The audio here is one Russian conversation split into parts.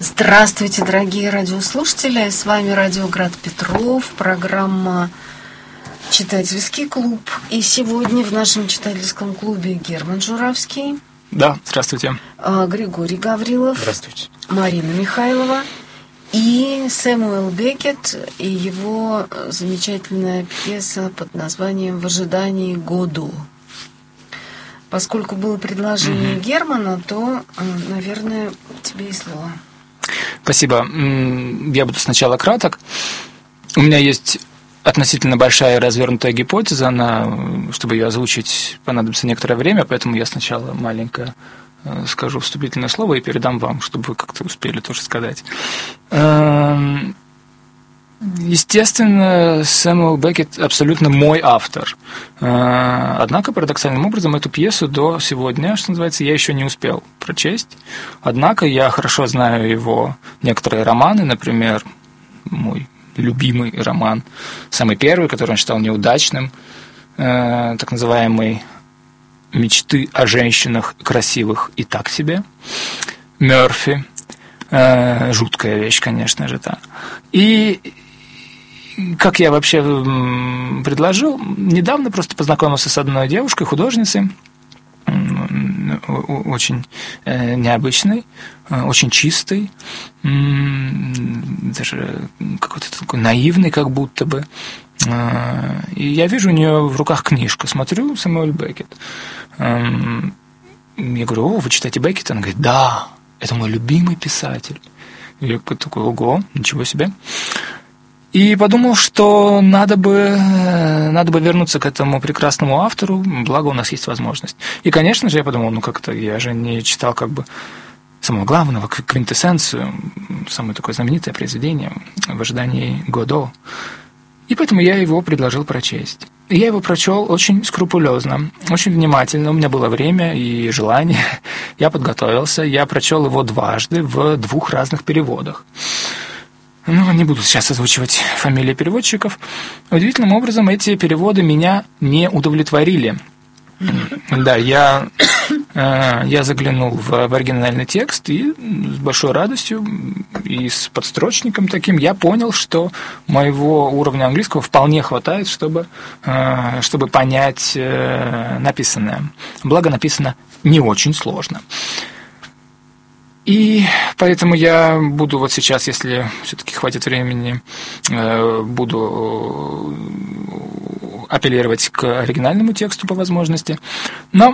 Здравствуйте, дорогие радиослушатели! С вами Радио Град Петров, программа «Читательский клуб». И сегодня в нашем читательском клубе Герман Журавский. Да, здравствуйте. Григорий Гаврилов. Здравствуйте. Марина Михайлова. И Сэмюэл Беккет и его замечательная пьеса под названием «В ожидании Годо». Поскольку было предложение Германа, то, наверное, тебе и слово. Спасибо. Я буду сначала краток. У меня есть относительно большая развернутая гипотеза, чтобы ее озвучить, понадобится некоторое время, поэтому я сначала маленько скажу вступительное слово и передам вам, чтобы вы как-то успели тоже сказать. Естественно, Сэмюэл Беккет абсолютно мой автор. Однако, парадоксальным образом, эту пьесу до сегодня, что называется, я еще не успел прочесть. Однако я хорошо знаю его некоторые романы, например, мой любимый роман, самый первый, который он считал неудачным, так называемый «Мечты о женщинах красивых и так себе», Мёрфи. Жуткая вещь, конечно же, да. И как я вообще предложил, недавно просто познакомился с одной девушкой, художницей, очень необычной, очень чистой, даже какой-то такой наивный, как будто бы. И я вижу у нее в руках книжка, смотрю, Сэмюэл Беккет. Я говорю: «О, вы читаете Беккета?» Она говорит: «Да, это мой любимый писатель». Я такой: «Ого, ничего себе». И подумал, что надо бы вернуться к этому прекрасному автору, благо у нас есть возможность. И, конечно же, я подумал, как-то я же не читал самого главного, квинтэссенцию, самое такое знаменитое произведение «В ожидании Годо». И поэтому я его предложил прочесть. И я его прочел очень скрупулезно, очень внимательно. У меня было время и желание. Я подготовился. Я прочел его дважды в двух разных переводах. Не буду сейчас озвучивать фамилии переводчиков. Удивительным образом эти переводы меня не удовлетворили. Да, я заглянул в оригинальный текст, и с большой радостью и с подстрочником таким я понял, что моего уровня английского вполне хватает, чтобы понять написанное. Благо, написано не очень сложно. И поэтому я буду вот сейчас, если все-таки хватит времени, буду апеллировать к оригинальному тексту по возможности. Но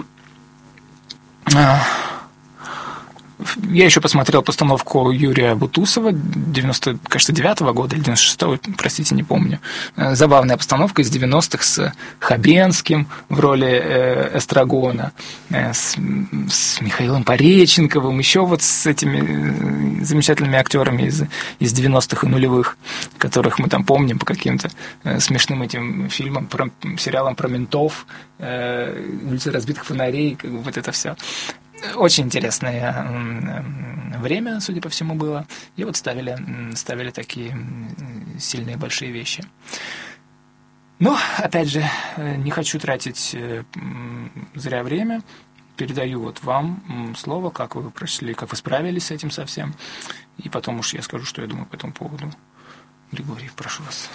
я еще посмотрел постановку Юрия Бутусова 99-го года или 96-го, простите, не помню. Забавная постановка из 90-х с Хабенским в роли Эстрагона, с Михаилом Пореченковым, еще вот с этими замечательными актерами из 90-х и нулевых, которых мы там помним по каким-то смешным этим фильмам, сериалам про ментов, улицы разбитых фонарей, вот это все. Очень интересное время, судя по всему, было. И вот ставили такие сильные большие вещи. Но, опять же, не хочу тратить зря время. Передаю вот вам слово, как вы прочли, как вы справились с этим совсем. И потом уж я скажу, что я думаю по этому поводу. Григорий, прошу вас.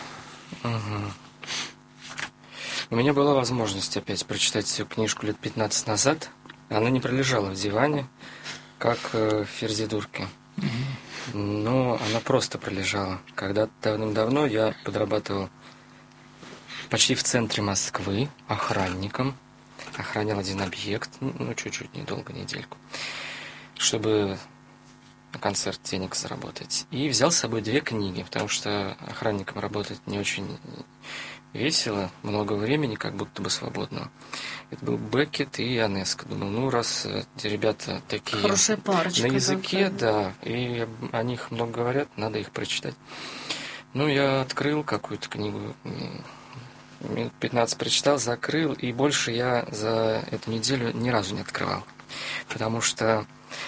У меня была возможность опять прочитать всю книжку лет 15 назад. Она не пролежала в диване, как Ферзидурки. Но она просто пролежала. Когда давным-давно я подрабатывал почти в центре Москвы охранником. Охранял один объект, чуть-чуть, недолго, недельку, чтобы на концерт денег заработать. И взял с собой 2 книги, потому что охранником работать не очень весело, много времени, как будто бы свободного. Это был Беккет и Ионеско. Думаю, раз эти ребята такие хорошая парочка, на языке, да, и о них много говорят, надо их прочитать. Я открыл какую-то книгу, минут 15 прочитал, закрыл, и больше я за эту неделю ни разу не открывал. Потому что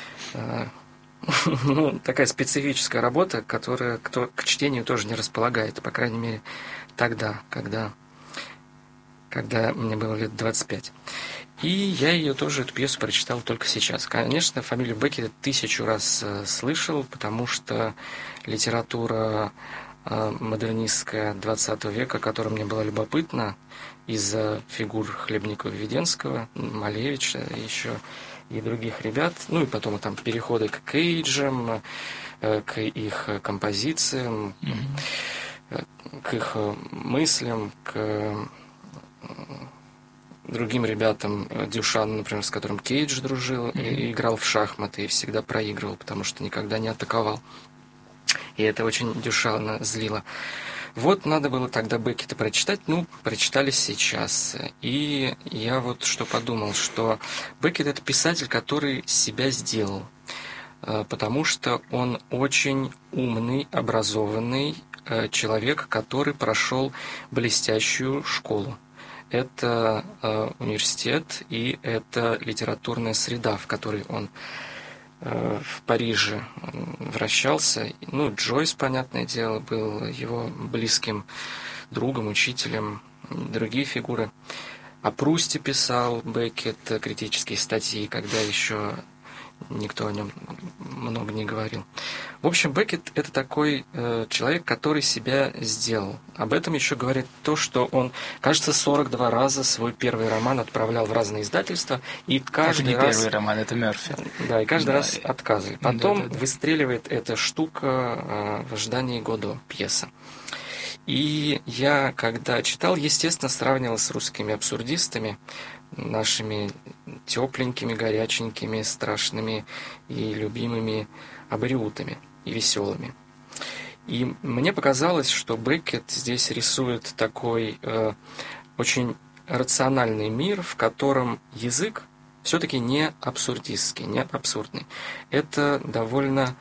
такая специфическая работа, которая к чтению тоже не располагает, по крайней мере, тогда, когда мне было лет 25. И я ее тоже, эту пьесу, прочитал только сейчас. Конечно, фамилию Беккет 1000 раз слышал, потому что литература модернистская 20 века, которая мне была любопытна из-за фигур Хлебникова-Веденского, Малевича еще и других ребят, ну и потом там переходы к Кейджам, к их композициям, к их мыслям, к другим ребятам, Дюшану, например, с которым Кейдж дружил, и играл в шахматы и всегда проигрывал, потому что никогда не атаковал. И это очень Дюшана злило. Вот надо было тогда Беккета прочитать, прочитали сейчас. И я вот что подумал, что Беккет — это писатель, который себя сделал, потому что он очень умный, образованный человек, который прошел блестящую школу. Это университет и это литературная среда, в которой он в Париже вращался. Джойс, понятное дело, был его близким другом, учителем, другие фигуры. О Прусте писал Беккет критические статьи, когда еще никто о нем много не говорил. В общем, Беккет — это такой человек, который себя сделал. Об этом еще говорит то, что он, кажется, 42 раза свой первый роман отправлял в разные издательства, и каждый раз... Это не первый роман, это Мёрфи. Да, и каждый раз отказывали. Потом выстреливает эта штука в ожидании Годо, пьеса. И я, когда читал, естественно, сравнивал с русскими абсурдистами, нашими тепленькими, горяченькими, страшными и любимыми абориутами и веселыми. И мне показалось, что Беккет здесь рисует такой очень рациональный мир, в котором язык все-таки не абсурдистский, не абсурдный. Это довольно,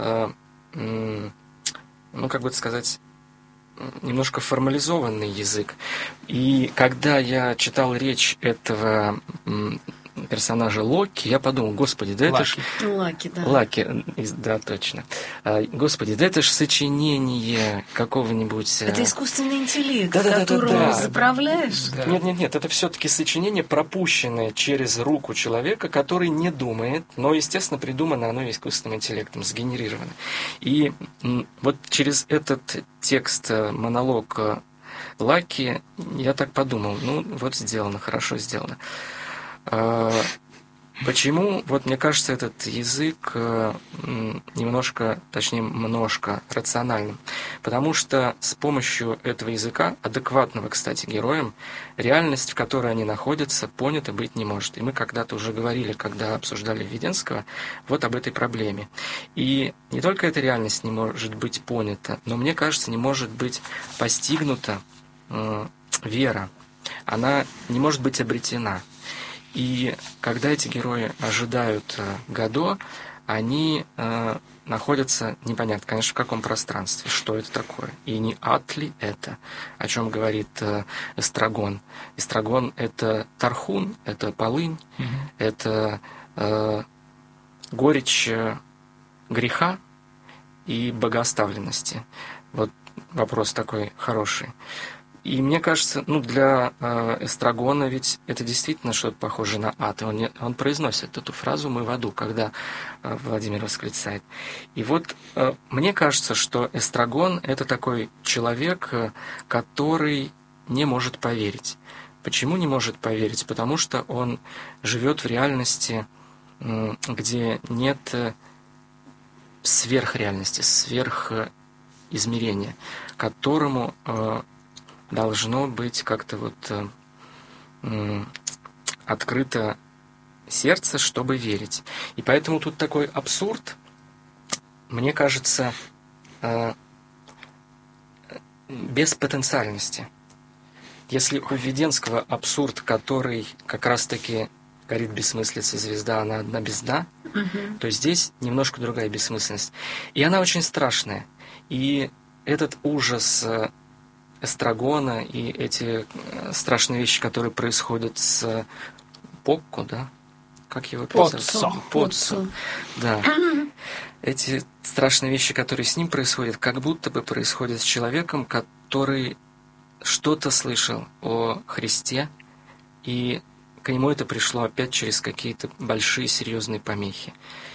немножко формализованный язык. И когда я читал речь этого персонажа Локи, я подумал, господи, да это ж... Лаки, да. Лаки, да, точно. Господи, да это ж сочинение какого-нибудь... Это искусственный интеллект, да, которого заправляешь? Да. Нет, это все-таки сочинение, пропущенное через руку человека, который не думает, но, естественно, придумано оно искусственным интеллектом, сгенерировано. И вот через этот текст, монолог Лаки, я так подумал, сделано, хорошо сделано. Почему, мне кажется, этот язык немножко рациональным? Потому что с помощью этого языка, адекватного, кстати, героям, реальность, в которой они находятся, понята быть не может. И мы когда-то уже говорили, когда обсуждали Веденского, об этой проблеме. И не только эта реальность не может быть понята, но, мне кажется, не может быть постигнута вера. Она не может быть обретена. И когда эти герои ожидают Годо, они находятся, непонятно, конечно, в каком пространстве, что это такое. И не ад ли это, о чем говорит Эстрагон. Эстрагон — это тархун, это полынь, это горечь греха и богооставленности. Вот вопрос такой хороший. И мне кажется, для Эстрагона ведь это действительно что-то похоже на ад. И он произносит эту фразу «мы в аду», когда Владимир восклицает. И мне кажется, что Эстрагон — это такой человек, который не может поверить. Почему не может поверить? Потому что он живет в реальности, где нет сверхреальности, сверхизмерения, которому должно быть как-то открыто сердце, чтобы верить. И поэтому тут такой абсурд, мне кажется, без потенциальности. Если у Веденского абсурд, который как раз-таки горит бессмыслица, звезда, она одна без дна, то здесь немножко другая бессмысленность. И она очень страшная. И этот ужас Эстрагона и эти страшные вещи, которые происходят с Покко, да? Как его Поццо. Да. Эти страшные вещи, которые с ним происходят, как будто бы происходят с человеком, который что-то слышал о Христе и к нему это пришло опять через какие-то большие серьезные помехи.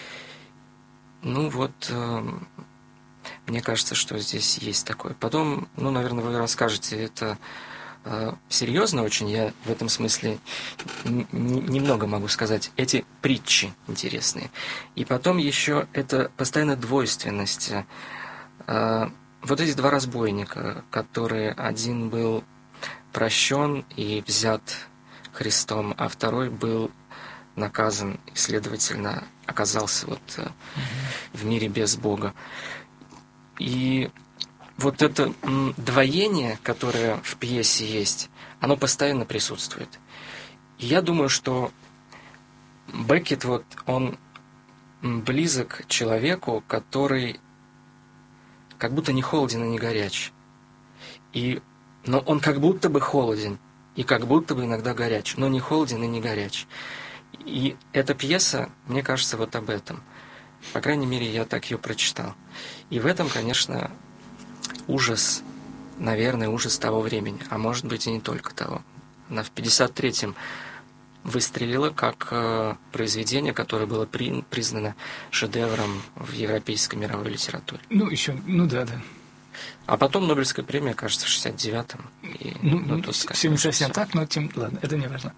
Ну вот, мне кажется, что здесь есть такое. Потом, ну, наверное, вы расскажете это серьезно очень. Я в этом смысле немного могу сказать. Эти притчи интересные. И потом еще это постоянная двойственность. Вот эти два разбойника, которые один был прощен и взят Христом, а второй был наказан и, следовательно, оказался вот в мире без Бога. И вот это двоение, которое в пьесе есть, оно постоянно присутствует. И я думаю, что Беккет, вот, он близок к человеку, который как будто не холоден и не горяч. Но он как будто бы холоден и как будто бы иногда горяч, но не холоден и не горяч. И эта пьеса, мне кажется, вот об этом. По крайней мере, я так ее прочитал. И в этом, конечно, ужас, наверное, ужас того времени, а может быть и не только того. Она в 1953-м выстрелила как произведение, которое было признано шедевром в европейской мировой литературе. Ну, еще, ну да. А потом Нобелевская премия, кажется, в 1969-м. Все не совсем так, но ладно, это не важно.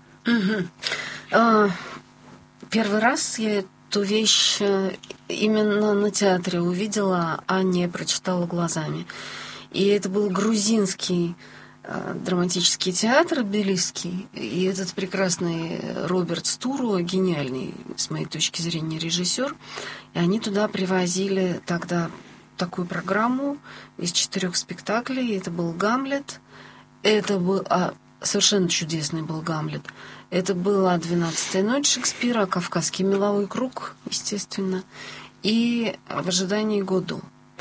Первый раз я эту вещь именно на театре увидела, а не прочитала глазами. И это был грузинский драматический театр тбилисский, и этот прекрасный Роберт Стуру, гениальный, с моей точки зрения, режиссер, и они туда привозили тогда такую программу из 4 спектаклей. Это был «Гамлет», это был совершенно чудесный был «Гамлет», это была «12-я ночь» Шекспира, «Кавказский меловой круг», естественно, и «В ожидании Годо».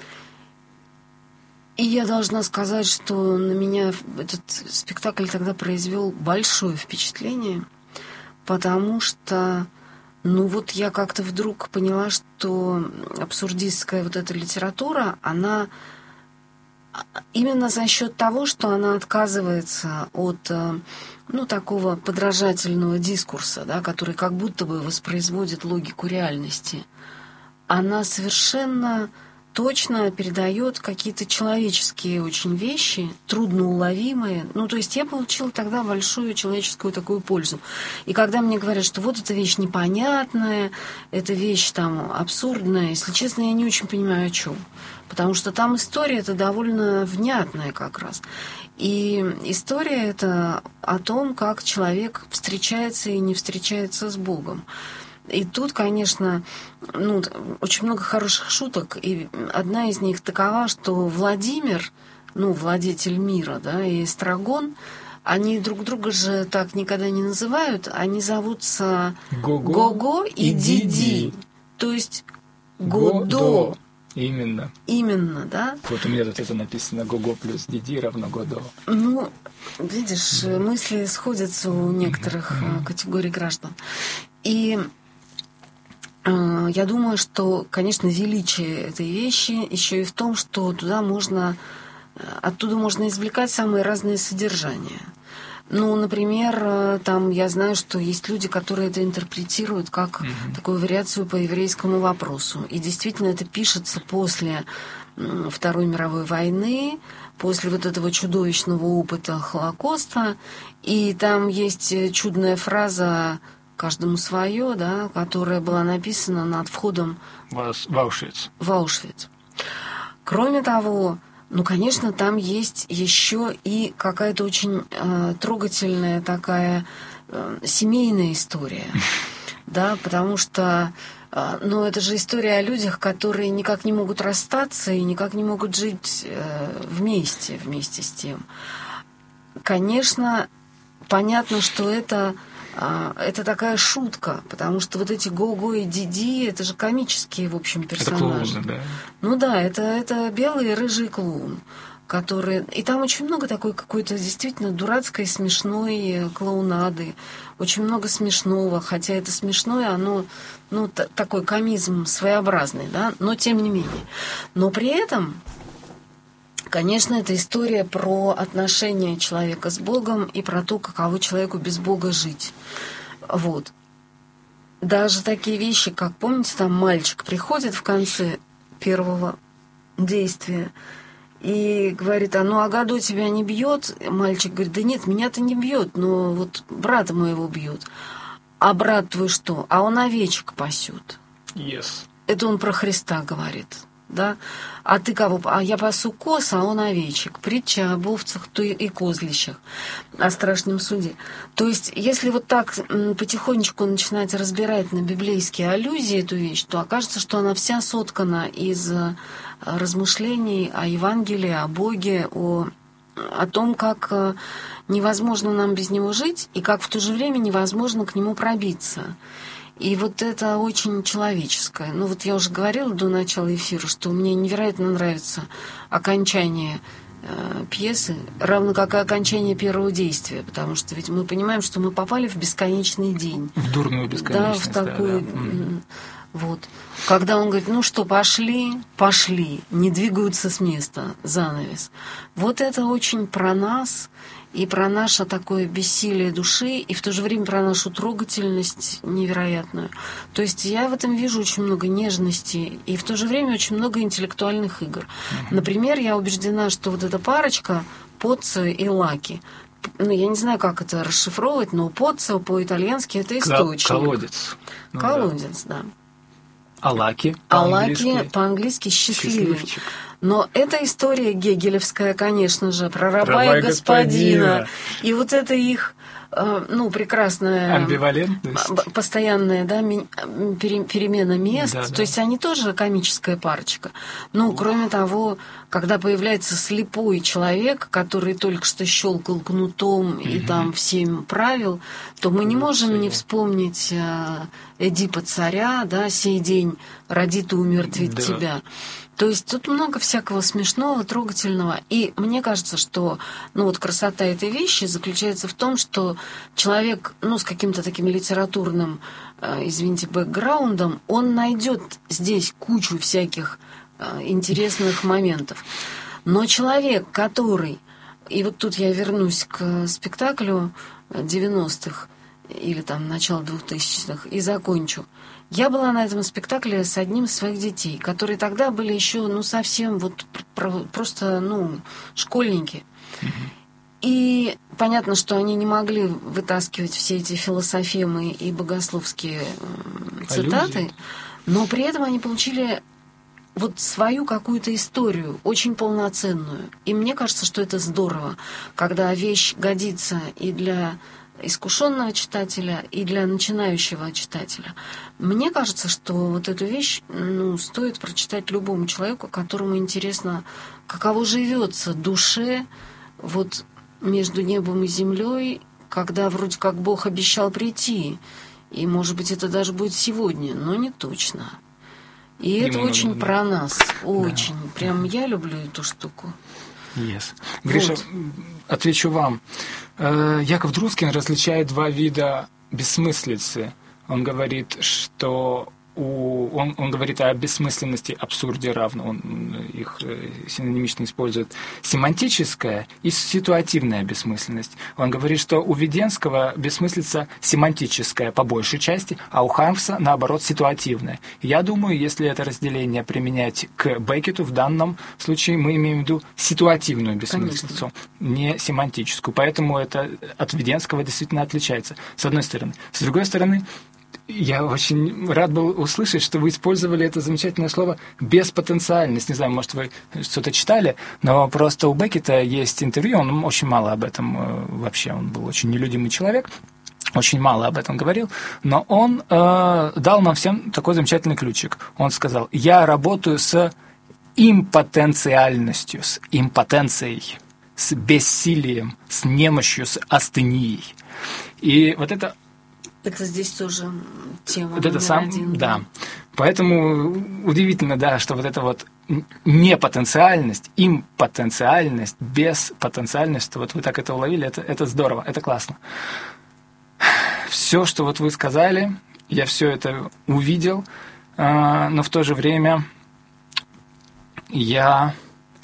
И я должна сказать, что на меня этот спектакль тогда произвел большое впечатление, потому что, ну вот я как-то вдруг поняла, что абсурдистская вот эта литература, она именно за счет того, что она отказывается от, ну, такого подражательного дискурса, да, который как будто бы воспроизводит логику реальности, она совершенно точно передает какие-то человеческие очень вещи, трудноуловимые. Ну, то есть я получила тогда большую человеческую такую пользу. И когда мне говорят, что вот эта вещь непонятная, эта вещь там абсурдная, если честно, я не очень понимаю, о чем. Потому что там история это довольно внятная как раз. И история это о том, как человек встречается и не встречается с Богом. И тут, конечно, ну, очень много хороших шуток, и одна из них такова, что Владимир, ну, владетель мира, да, и Эстрагон, они друг друга же так никогда не называют, они зовутся Гого и Диди, то есть Годо. Именно, да? Вот у меня тут это написано: Гого плюс Диди равно Годо. Ну, видишь, мысли сходятся у некоторых категорий граждан. И я думаю, что, конечно, величие этой вещи еще и в том, что оттуда можно извлекать самые разные содержания. Ну, например, там я знаю, что есть люди, которые это интерпретируют как такую вариацию по еврейскому вопросу. И действительно это пишется после Второй мировой войны, после вот этого чудовищного опыта Холокоста. И там есть чудная фраза «каждому свое», да, которая была написана над входом в Аушвиц. Кроме того, ну, конечно, там есть еще и какая-то очень трогательная такая семейная история, да, потому что, ну, это же история о людях, которые никак не могут расстаться и никак не могут жить вместе с тем. Конечно, понятно, что это такая шутка, потому что вот эти Гого и Диди, это же комические, в общем, персонажи. Это клоуны, да. Ну да, это белый и рыжий клоун, который... И там очень много такой какой-то действительно дурацкой, смешной клоунады. Очень много смешного, хотя это смешное, оно, ну, такой комизм своеобразный, да, но тем не менее. Но при этом... Конечно, это история про отношения человека с Богом и про то, каково человеку без Бога жить. Вот. Даже такие вещи, как, помните, там мальчик приходит в конце первого действия и говорит: а ну Агаду тебя не бьет? Мальчик говорит: да нет, меня-то не бьет, но вот брата моего бьет. А брат твой что? А он овечек пасет. Yes. Это он про Христа говорит. Да? А ты кого? А я пасу коз, а он овечек. Притча об овцах и козлищах, о страшном суде. То есть, если вот так потихонечку начинать разбирать на библейские аллюзии эту вещь, то окажется, что она вся соткана из размышлений о Евангелии, о Боге, о том, как невозможно нам без Него жить, и как в то же время невозможно к Нему пробиться. И вот это очень человеческое. Ну вот я уже говорила до начала эфира, что мне невероятно нравится окончание пьесы, равно как и окончание первого действия, потому что ведь мы понимаем, что мы попали в бесконечный день. В дурную бесконечность. Да, в такую... Да. Вот. Когда он говорит: ну что, пошли, не двигаются с места, занавес. Вот это очень про нас, и про наше такое бессилие души, и в то же время про нашу трогательность невероятную. То есть я в этом вижу очень много нежности, и в то же время очень много интеллектуальных игр. Например, я убеждена, что вот эта парочка Поццо и Лаки, ну, я не знаю, как это расшифровывать, но Поццо по-итальянски это источник. Колодец. Ну, колодец, да. А Лаки по-английски счастливчик. Но это история гегелевская, конечно же, про раба и господина. И вот это их, прекрасная... амбивалентность. Постоянная, да, перемена мест. Да, то есть они тоже комическая парочка. Ну, кроме того, когда появляется слепой человек, который только что щелкал кнутом и там всем правил, то мы не можем не вспомнить Эдипа царя, да, «Сей день родит и умертвит тебя». То есть тут много всякого смешного, трогательного. И мне кажется, что красота этой вещи заключается в том, что человек с каким-то таким литературным, бэкграундом, он найдет здесь кучу всяких интересных моментов. Но человек, который... И вот тут я вернусь к спектаклю 90-х или там начала 2000-х и закончу. Я была на этом спектакле с одним из своих детей, которые тогда были еще, совсем просто, школьники. И понятно, что они не могли вытаскивать все эти философемы и богословские цитаты, но при этом они получили свою какую-то историю, очень полноценную. И мне кажется, что это здорово, когда вещь годится и для искушенного читателя, и для начинающего читателя. Мне кажется, что вот эту вещь стоит прочитать любому человеку, которому интересно, каково живется душе между небом и землей, когда вроде как Бог обещал прийти. И, может быть, это даже будет сегодня, но не точно. И это очень про нас. Очень. Да. Прям я люблю эту штуку. Yes. Гриша, отвечу вам. Яков Друскин различает два вида бессмыслицы. Он говорит, что он говорит о бессмысленности, абсурде равно, он их синонимично использует, семантическая и ситуативная бессмысленность. Он говорит, что у Веденского бессмыслица семантическая по большей части, а у Хармса, наоборот, ситуативная. Я думаю, если это разделение применять к Беккету, в данном случае мы имеем в виду ситуативную бессмыслицу, не семантическую. Поэтому это от Веденского действительно отличается, с одной стороны. С другой стороны, я очень рад был услышать, что вы использовали это замечательное слово «беспотенциальность». Не знаю, может, вы что-то читали, но просто у Беккета есть интервью, он очень мало об этом вообще, он был очень нелюдимый человек, очень мало об этом говорил, но он дал нам всем такой замечательный ключик. Он сказал: «Я работаю с импотенциальностью, с импотенцией, с бессилием, с немощью, с астенией». И вот это... Это здесь тоже тема вот это один. Да. Поэтому удивительно, да, что вот эта непотенциальность, импотенциальность, беспотенциальность, вы так это уловили, это здорово, это классно. Все, что вы сказали, я все это увидел, но в то же время я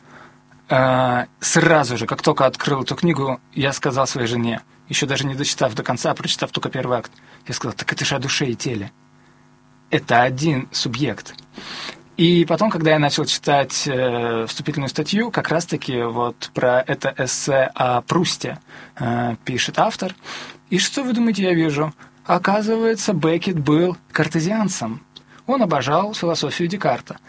сразу же, как только открыл эту книгу, я сказал своей жене, еще даже не дочитав до конца, а прочитав только первый акт, Я сказал, так это же о душе и теле. Это один субъект. И потом, когда я начал читать вступительную статью, как раз-таки вот про это эссе о Прусте пишет автор. И что вы думаете, я вижу? Оказывается, Беккет был картезианцем. Он обожал философию Декарта.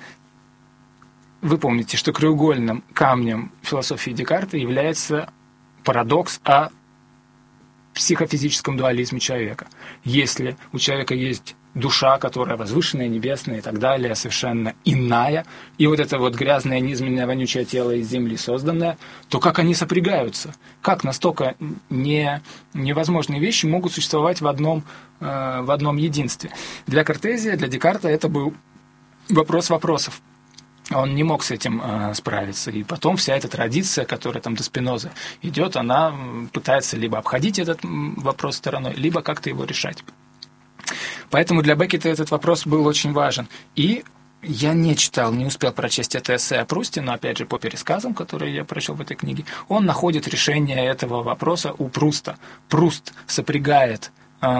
Вы помните, что краеугольным камнем философии Декарта является парадокс о психофизическом дуализме человека. Если у человека есть душа, которая возвышенная, небесная и так далее, совершенно иная, и вот это вот грязное, низменное, вонючее тело из земли созданное, то как они сопрягаются? Как настолько невозможные вещи могут существовать в одном единстве? Для Картезия, для Декарта это был вопрос вопросов. Он не мог с этим справиться. И потом вся эта традиция, которая там до Спинозы идет, она пытается либо обходить этот вопрос стороной, либо как-то его решать. Поэтому для Беккета этот вопрос был очень важен. И я не успел прочесть это эссе о Прусте, но, опять же, по пересказам, которые я прочел в этой книге, он находит решение этого вопроса у Пруста. Пруст сопрягает,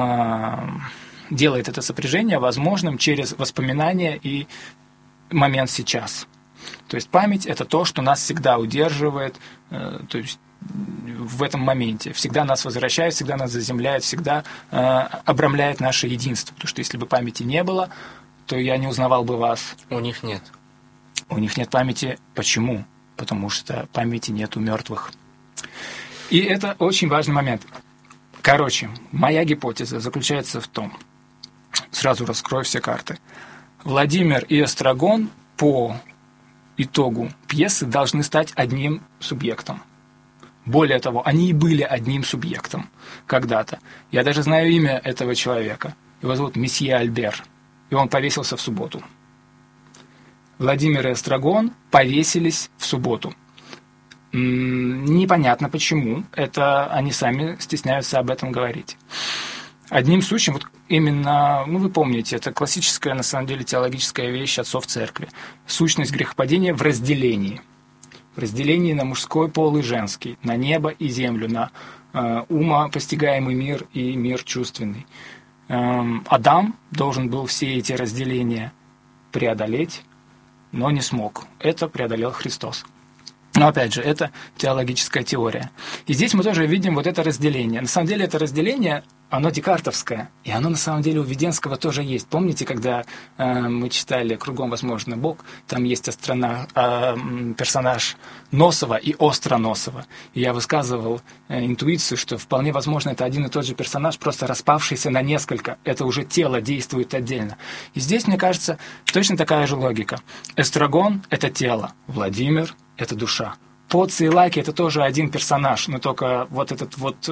делает это сопряжение возможным через воспоминания и момент сейчас. То есть память – это то, что нас всегда удерживает, то есть в этом моменте. Всегда нас возвращает, всегда нас заземляет, всегда обрамляет наше единство. Потому что если бы памяти не было, то я не узнавал бы вас. У них нет. У них нет памяти. Почему? Потому что памяти нет у мертвых. И это очень важный момент. Короче, моя гипотеза заключается в том, сразу раскрою все карты. Владимир и Эстрагон по итогу пьесы должны стать одним субъектом. Более того, они и были одним субъектом когда-то. Я даже знаю имя этого человека. Его зовут месье Альбер. И он повесился в субботу. Владимир и Эстрагон повесились в субботу. Непонятно почему. Это они сами стесняются об этом говорить. Одним случаем, вот именно, вы помните, это классическая, на самом деле, теологическая вещь отцов церкви. Сущность грехопадения в разделении. В разделении на мужской пол и женский, на небо и землю, на умопостигаемый мир и мир чувственный. Адам должен был все эти разделения преодолеть, но не смог. Это преодолел Христос. Но, опять же, это теологическая теория. И здесь мы тоже видим вот это разделение. На самом деле, это разделение, оно декартовское, и оно, на самом деле, у Введенского тоже есть. Помните, когда мы читали «Кругом возможно Бог», там есть персонаж Носова и Остроносова. И я высказывал интуицию, что вполне возможно, это один и тот же персонаж, просто распавшийся на несколько. Это уже тело действует отдельно. И здесь, мне кажется, точно такая же логика. Эстрагон – это тело, Владимир – это душа. Поци и Лаки – это тоже один персонаж, но только вот этот вот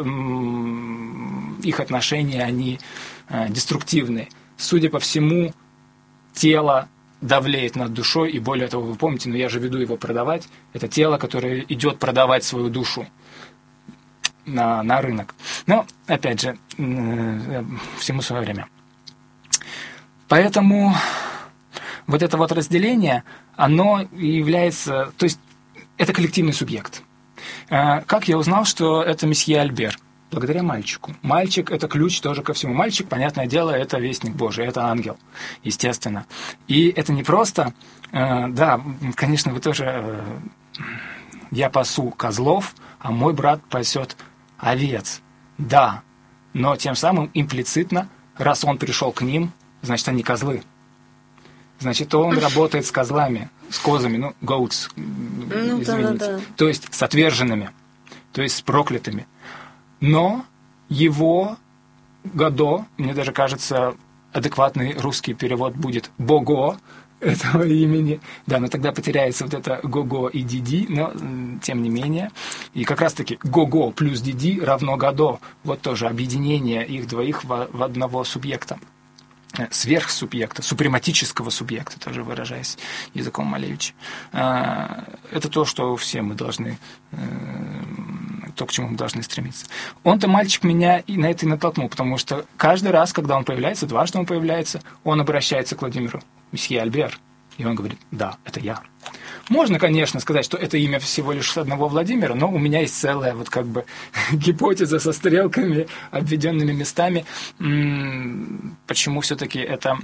их отношения, они деструктивные. Судя по всему, тело давлеет над душой, и более того, вы помните, но я же веду его продавать, это тело, которое идет продавать свою душу на рынок. Но, опять же, всему свое время. Поэтому вот это вот разделение, оно является, то есть это коллективный субъект. Как я узнал, что это месье Альбер? Благодаря мальчику. Мальчик – это ключ тоже ко всему. Мальчик, понятное дело, это вестник Божий, это ангел, естественно. И это не просто… Да, конечно, вы тоже… Я пасу козлов, а мой брат пасет овец. Да, но тем самым имплицитно, раз он пришел к ним, значит, они козлы. Значит, он работает с козлами, с козами, goats, извините. Да. То есть с отверженными, то есть с проклятыми. Но его Годо, мне даже кажется, адекватный русский перевод будет Бого этого имени. Да, но тогда потеряется вот это Гого и Диди, но тем не менее. И как раз-таки Гого плюс Диди равно Годо. Вот тоже объединение их двоих в одного субъекта. Сверхсубъекта, супрематического субъекта, тоже выражаясь языком Малевича. Это то, что все мы должны, то, к чему мы должны стремиться. Он-то, мальчик, меня и на это и натолкнул, потому что каждый раз, когда он появляется, дважды он появляется, он обращается к Владимиру: «Месье Альбер». И он говорит: «Да, это я». Можно, конечно, сказать, что это имя всего лишь одного Владимира, но у меня есть целая вот как бы гипотеза со стрелками, обведенными местами, почему все-таки это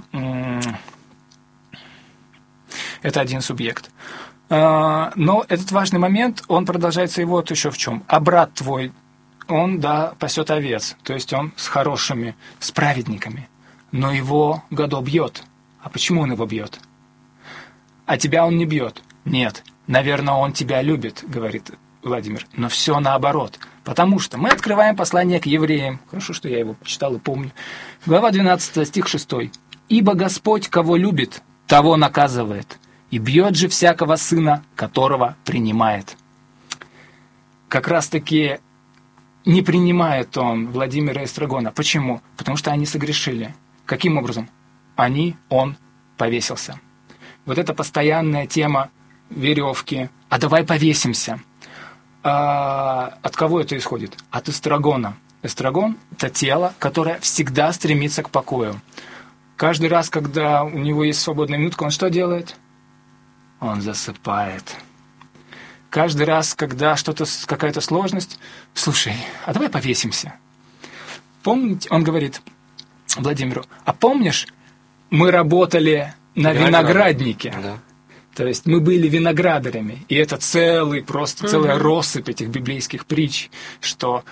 один субъект. Но этот важный момент, он продолжается и вот еще в чем. А брат твой, он, да, пасет овец, то есть он с хорошими, с праведниками, но его Гадо бьет. А почему он его бьет? А тебя он не бьет. Нет, наверное, он тебя любит, говорит Владимир, но все наоборот. Потому что мы открываем послание к евреям. Хорошо, что я его почитал и помню. Глава 12, стих 6. «Ибо Господь, кого любит, того наказывает, и бьет же всякого сына, которого принимает». Как раз-таки не принимает он Владимира Эстрагона. Почему? Потому что они согрешили. Каким образом? Он повесился. Вот эта постоянная тема веревки. А давай повесимся. От кого это исходит? От эстрагона. Эстрагон – это тело, которое всегда стремится к покою. Каждый раз, когда у него есть свободная минутка, он что делает? Он засыпает. Каждый раз, когда какая-то сложность, слушай, а давай повесимся. Помните, он говорит Владимиру, а помнишь, мы работали на винограднике? Да. То есть мы были виноградарями, и это целая россыпь этих библейских притч, что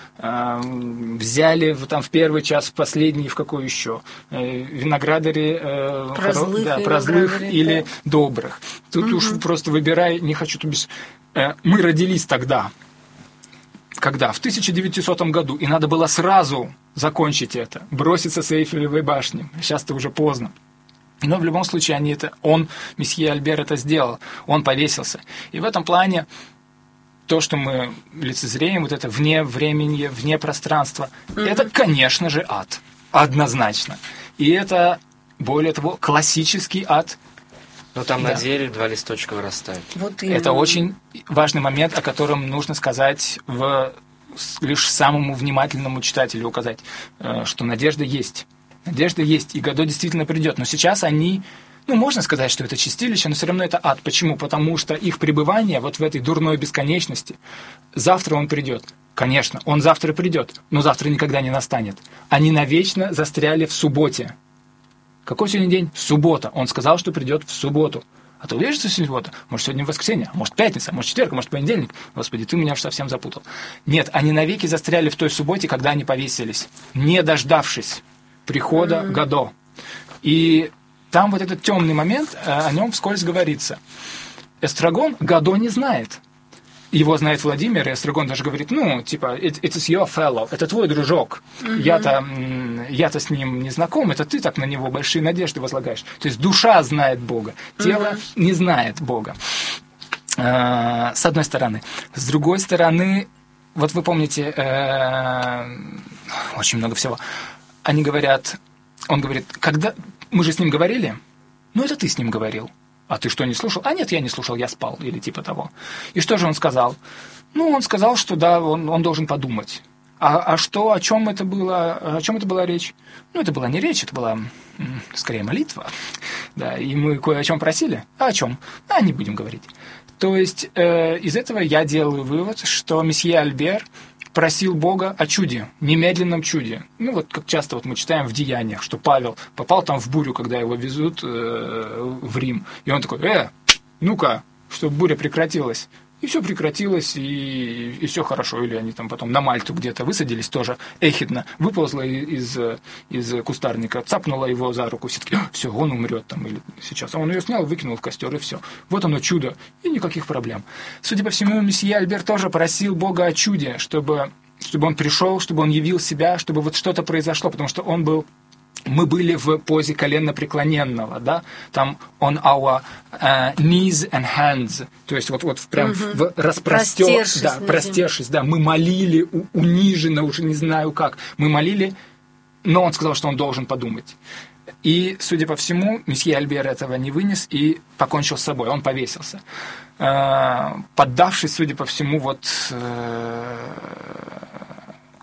взяли там в первый час, в последний, в какой еще? Виноградари про злых или добрых. Тут уж просто выбирай, не хочу тут мы родились тогда, когда? В 1900 году, и надо было сразу закончить это, броситься с Эйфелевой башни. Сейчас-то уже поздно. Но в любом случае месье Альбер это сделал, он повесился. И в этом плане то, что мы лицезреем, вот это вне времени, вне пространства, это, конечно же, ад. Однозначно. И это, более того, классический ад. Но там на дереве 2 листочка вырастают. Вот это очень важный момент, о котором нужно сказать лишь самому внимательному читателю указать, что надежда есть. Надежда есть, и Гадо действительно придет. Но сейчас они, можно сказать, что это чистилище, но все равно это ад. Почему? Потому что их пребывание вот в этой дурной бесконечности, завтра он придет. Конечно, он завтра придет, но завтра никогда не настанет. Они навечно застряли в субботе. Какой сегодня день? Суббота. Он сказал, что придет в субботу. А ты уверен, что сегодня суббота? Может, сегодня воскресенье? Может, пятница? Может, четверг? Может, понедельник? Господи, ты меня уж совсем запутал. Нет, они навеки застряли в той субботе, когда они повесились, не дождавшись прихода Гадо. И там вот этот темный момент, о нем вскользь говорится. Эстрагон Гадо не знает. Его знает Владимир, и Эстрагон даже говорит, it is your fellow, это твой дружок. Я-то с ним не знаком, это ты так на него большие надежды возлагаешь. То есть душа знает Бога, тело не знает Бога. С одной стороны. С другой стороны, вот вы помните, очень много всего. Он говорит, когда мы же с ним говорили, это ты с ним говорил. А ты что, не слушал? А нет, я не слушал, я спал, или типа того. И что же он сказал? Он сказал, что да, он должен подумать. А что, о чем это было? О чем это была речь? Это была не речь, это была скорее молитва. Да, и мы кое о чем просили. А о чем? Не будем говорить. То есть из этого я делаю вывод, что месье Альбер просил Бога о чуде, немедленном чуде. Как часто мы читаем в Деяниях, что Павел попал там в бурю, когда его везут в Рим. И он такой, ну-ка, чтобы буря прекратилась. И все прекратилось, и все хорошо. Или они там потом на Мальту где-то высадились, тоже эхидно. Выползла из кустарника, цапнула его за руку. Все, он умрет там. Или сейчас. А он ее снял, выкинул в костер, и все. Вот оно чудо, и никаких проблем. Судя по всему, месье Альбер тоже просил Бога о чуде, чтобы он пришел, чтобы он явил себя, чтобы вот что-то произошло, потому что мы были в позе коленно-преклоненного, да, там on our knees and hands, то есть вот прям простершись, да, мы молили униженно, уже не знаю как, мы молили, но он сказал, что он должен подумать. И, судя по всему, месье Альбер этого не вынес и покончил с собой, он повесился. Поддавшись, судя по всему,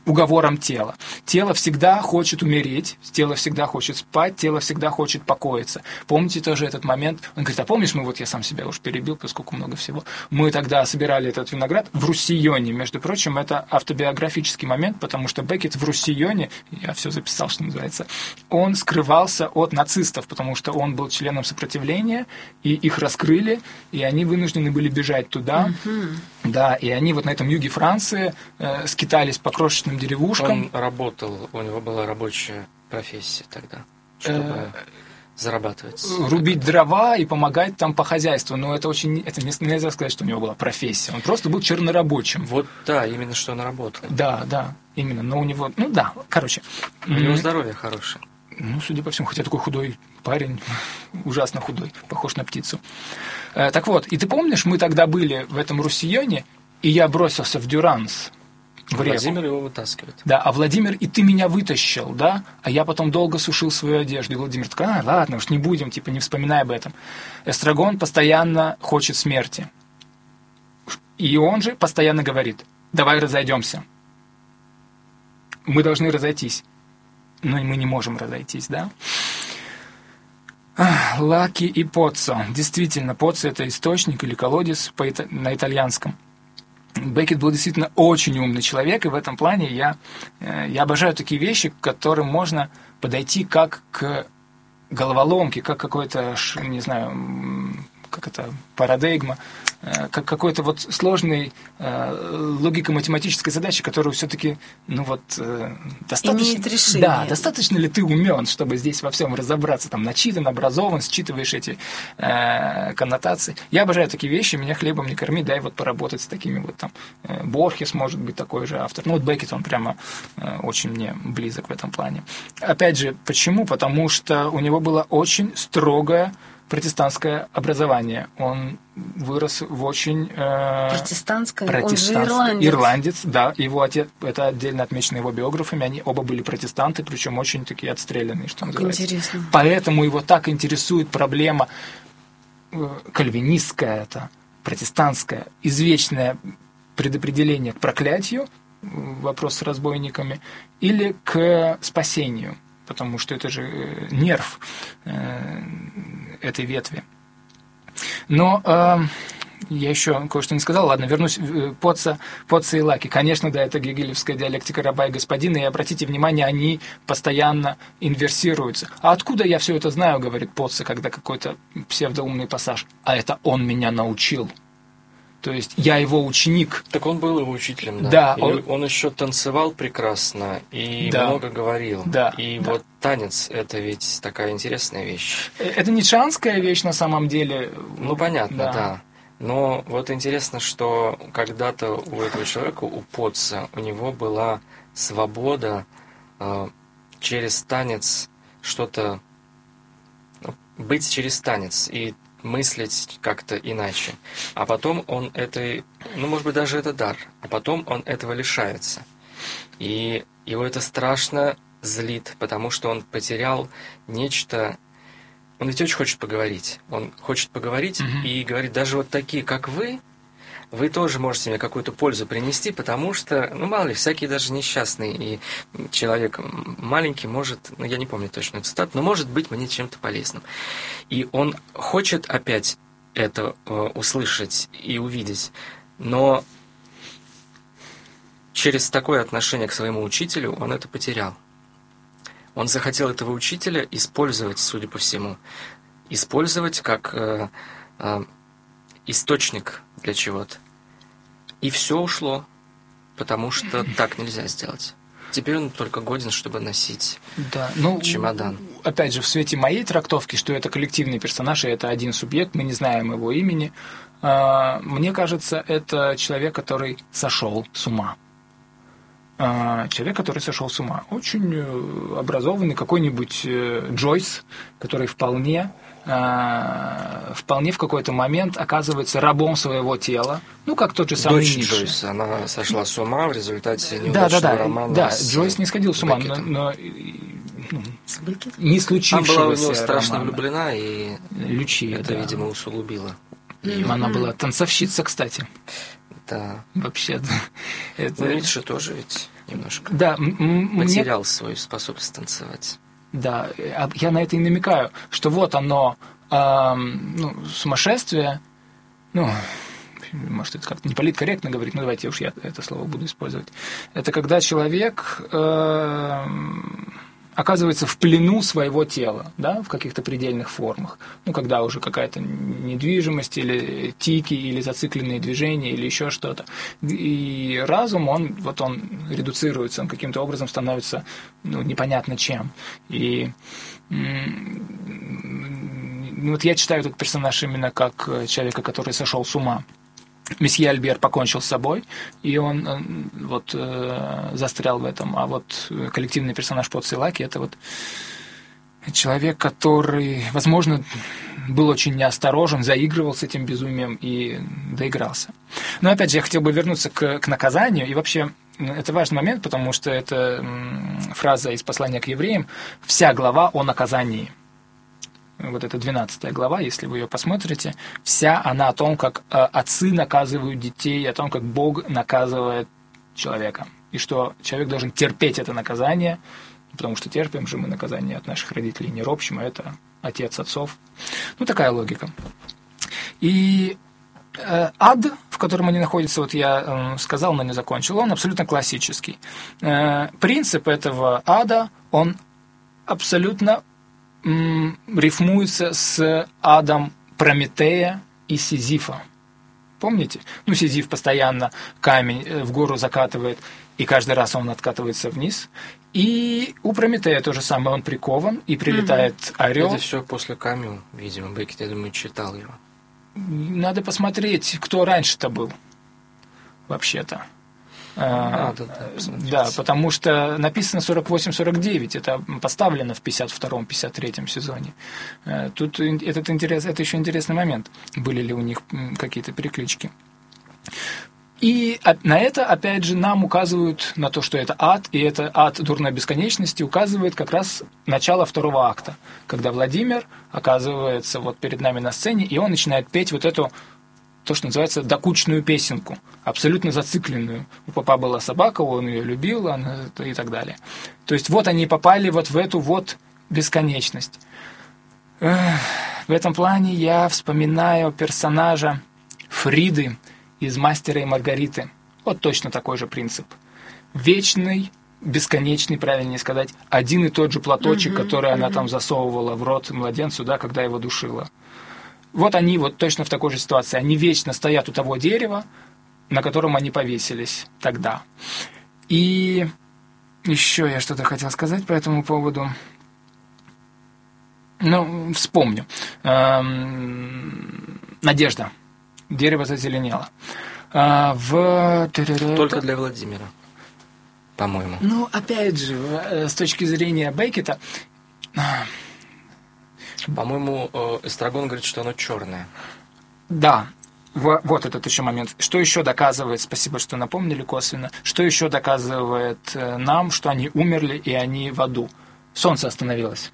уговорам тела. Тело всегда хочет умереть, тело всегда хочет спать, тело всегда хочет покоиться. Помните тоже этот момент? Он говорит, а помнишь, я сам себя уж перебил, поскольку много всего. Мы тогда собирали этот виноград в Руссийоне. Между прочим, это автобиографический момент, потому что Беккет в Руссийоне, я все записал, что называется, он скрывался от нацистов, потому что он был членом сопротивления, и их раскрыли, и они вынуждены были бежать туда. Да, и они вот на этом юге Франции скитались по крошечным деревушкам. Он работал, у него была рабочая профессия тогда, чтобы зарабатывать. Рубить дрова и помогать там по хозяйству. Но это нельзя сказать, что у него была профессия. Он просто был чернорабочим. Вот, да, именно что он работал. Да, именно. Но у него, у него здоровье хорошее. Судя по всему, хотя такой худой парень, ужасно худой, похож на птицу. Так вот, и ты помнишь, мы тогда были в этом Руссийоне, и я бросился в Дюранс. Владимир его вытаскивает. Да, а Владимир, и ты меня вытащил, да? А я потом долго сушил свою одежду. И Владимир такой, ладно, уж не будем, не вспоминай об этом. Эстрагон постоянно хочет смерти. И он же постоянно говорит, давай разойдемся. Мы должны разойтись. Но мы не можем разойтись, да? Лаки и Поццо. Действительно, Поццо – это источник или колодец на итальянском. Беккет был действительно очень умный человек, и в этом плане я обожаю такие вещи, к которым можно подойти как к головоломке, как какой-то, не знаю, как это, парадигма, как какой-то вот сложной логико-математической задачи, которую все-таки, достаточно... Имеет решение. Да, достаточно ли ты умен, чтобы здесь во всем разобраться, начитан, образован, считываешь эти коннотации. Я обожаю такие вещи, меня хлебом не корми, дай поработать с такими Борхес, может быть, такой же автор. Беккет, он прямо очень мне близок в этом плане. Опять же, почему? Потому что у него было очень строгое протестантское образование. Он вырос в очень... Протестантское? Он же ирландец. Ирландец, да. Его отец, это отдельно отмечено его биографами, они оба были протестанты, причем очень такие отстрелянные, что называется. Интересно. Поэтому его так интересует проблема кальвинистская, протестантская, извечное предопределение к проклятию, вопрос с разбойниками, или к спасению, потому что это же нерв этой ветви. Но я еще кое-что не сказал. Ладно, вернусь. Поццо и Лаки. Конечно, да, это гегелевская диалектика раба и господина, и обратите внимание, они постоянно инверсируются. А откуда я все это знаю, говорит Поццо, когда какой-то псевдоумный пассаж? А это он меня научил. То есть я его ученик. Так он был его учителем, да. Да, он еще танцевал прекрасно и много говорил. Да, и вот танец – это ведь такая интересная вещь. Это ницшеанская вещь на самом деле. Понятно, да. Но вот интересно, что когда-то у этого человека, у Поццо, у него была свобода через танец что-то, быть через танец и мыслить как-то иначе. А потом он может быть, даже это дар, а потом он этого лишается. И его это страшно злит, потому что он потерял нечто. Он ведь очень хочет поговорить. Он хочет поговорить и говорит, даже вот такие, как вы тоже можете мне какую-то пользу принести, потому что, мало ли, всякие даже несчастные, и человек маленький может, я не помню точную цитату, но может быть мне чем-то полезным. И он хочет опять это услышать и увидеть, но через такое отношение к своему учителю он это потерял. Он захотел этого учителя использовать, судя по всему, использовать как источник для чего-то. И все ушло, потому что так нельзя сделать. Теперь он только годен, чтобы носить чемодан. Опять же, в свете моей трактовки, что это коллективный персонаж, и это один субъект, мы не знаем его имени, мне кажется, это человек, который сошел с ума. Человек, который сошел с ума. Очень образованный какой-нибудь Джойс, который вполне в какой-то момент оказывается рабом своего тела, как тот же самый Ницше. Ницше. Джойс, она сошла с ума в результате неудачного романа. Да, Джойс не сходил с ума, но не случившегося она была в него страшно романа. влюблена, и Лючия, это, видимо, усугубило. Она была танцовщица, кстати. Да. Вообще, Ницше тоже ведь. немножко. Да, потерял свою способность танцевать. Да, я на это и намекаю, что вот оно, сумасшествие, может, это как-то не политкорректно говорить, но давайте уж я это слово буду использовать. Это когда человек оказывается в плену своего тела, да, в каких-то предельных формах. Когда уже какая-то недвижимость или тики, или зацикленные движения, или еще что-то. И разум, он редуцируется, он каким-то образом становится непонятно чем. И я читаю этот персонаж именно как человека, который сошел с ума. Месье Альбер покончил с собой, и он застрял в этом. А коллективный персонаж Поцци и Лаки – это человек, который, возможно, был очень неосторожен, заигрывал с этим безумием и доигрался. Но, опять же, я хотел бы вернуться к наказанию. И вообще, это важный момент, потому что это фраза из послания к евреям. Вся глава о наказании. Вот эта 12 глава, если вы ее посмотрите, вся она о том, как отцы наказывают детей, о том, как Бог наказывает человека. И что человек должен терпеть это наказание, потому что терпим же мы наказание от наших родителей, не ропщим, а это отец отцов. Такая логика. И ад, в котором они находятся, я сказал, но не закончил, он абсолютно классический. Принцип этого ада, он абсолютно рифмуется с адом Прометея и Сизифа. Помните? Сизиф постоянно камень в гору закатывает, и каждый раз он откатывается вниз. И у Прометея то же самое, он прикован, и прилетает орел. Это все после Камю, видимо, Беккет, я думаю, читал его. Надо посмотреть, кто раньше-то был, вообще-то. Да, потому что написано 48-49, это поставлено в 52-53 сезоне. Тут это еще интересный момент, были ли у них какие-то переклички. И на это, опять же, нам указывают на то, что это ад, и это ад дурной бесконечности указывает как раз начало второго акта, когда Владимир оказывается перед нами на сцене, и он начинает петь эту, то, что называется, докучную песенку, абсолютно зацикленную. У папа была собака, он ее любил, и так далее. То есть они попали в эту бесконечность. В этом плане я вспоминаю персонажа Фриды из «Мастера и Маргариты». Точно такой же принцип. Вечный, бесконечный, правильнее сказать, один и тот же платочек, который она там засовывала в рот младенцу, когда его душила. Они точно в такой же ситуации. Они вечно стоят у того дерева, на котором они повесились тогда. И еще я что-то хотел сказать по этому поводу. Вспомню. Надежда. Дерево зазеленело. Только для Владимира, по-моему. Опять же, с точки зрения Беккета, по-моему, Эстрагон говорит, что оно черное. Да, вот этот еще момент. Что еще доказывает, спасибо, что напомнили косвенно, что еще доказывает нам, что они умерли и они в аду? Солнце остановилось.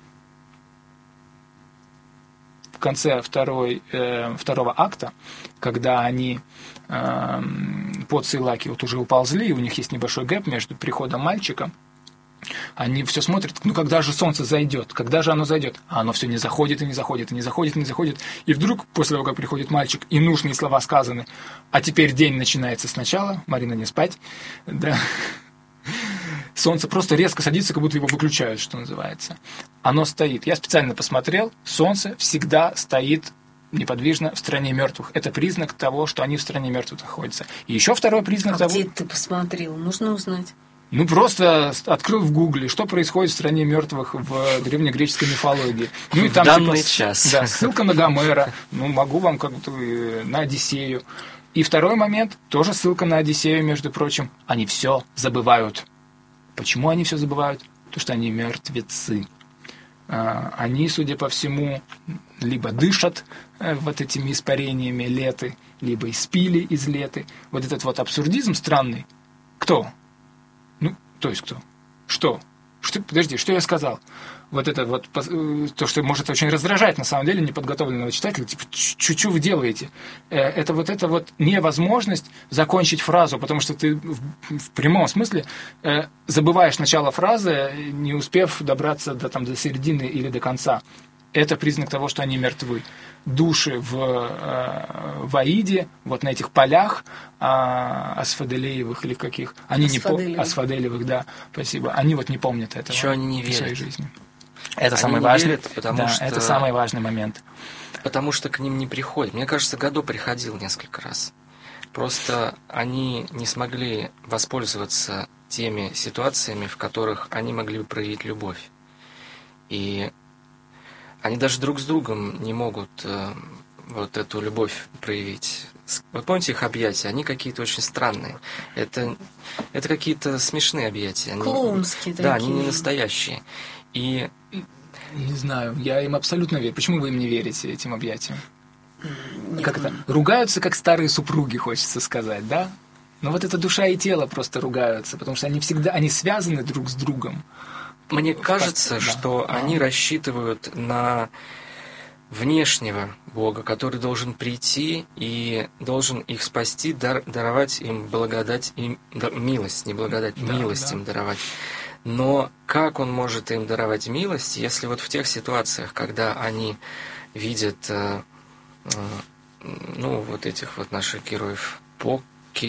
В конце второго акта, когда они Поцци и Лаки уже уползли, и у них есть небольшой гэп между приходом мальчика, они все смотрят, когда же солнце зайдет, когда же оно зайдет, а оно все не заходит и не заходит, и не заходит, и не заходит, и вдруг, после того, как приходит мальчик, и нужные слова сказаны, а теперь день начинается сначала, Марина, не спать, да, солнце просто резко садится, как будто его выключают, что называется. Оно стоит. Я специально посмотрел, солнце всегда стоит неподвижно в стране мертвых. Это признак того, что они в стране мертвых находятся. И еще второй признак того... Где ты посмотрел? Нужно узнать. Просто открыл в Гугле, что происходит в стране мертвых в древнегреческой мифологии. И там данный час. Да, ссылка на Гомера. Могу вам как-то на Одиссею. И второй момент, тоже ссылка на Одиссею, между прочим. Они все забывают. Почему они все забывают? Потому что они мертвецы. Они, судя по всему, либо дышат этими испарениями леты, либо испили из леты. Этот абсурдизм странный. Кто? То есть кто? Что Подожди, что я сказал? Вот это вот, то, что может очень раздражать, на самом деле, неподготовленного читателя, типа, что вы делаете? Это вот невозможность закончить фразу, потому что ты в прямом смысле забываешь начало фразы, не успев добраться до середины или до конца. Это признак того, что они мертвы. Души в Аиде, вот на этих полях Асфаделеевых или каких, они Асфаделевых, да, спасибо. Они вот не помнят этого. Еще они не верят в своей жизни. Это они самый не важный, верят, потому что... это самый важный момент. Потому что к ним не приходит. Мне кажется, Годо приходил несколько раз. Просто они не смогли воспользоваться теми ситуациями, в которых они могли бы проявить любовь. И они даже друг с другом не могут вот эту любовь проявить. Вы помните их объятия? Они какие-то очень странные. Это какие-то смешные объятия. Клоунские такие. Да, они не настоящие. И... Не знаю, я им абсолютно верю. Почему вы им не верите, этим объятиям? Нет. Как это? Ругаются, как старые супруги, хочется сказать, да? Но вот эта душа и тело просто ругаются, потому что они связаны друг с другом. Мне кажется, что они рассчитывают на внешнего Бога, который должен прийти и должен их спасти, даровать им благодать, милость, не благодать, милость им даровать. Но как он может им даровать милость, если вот в тех ситуациях, когда они видят, вот этих вот наших героев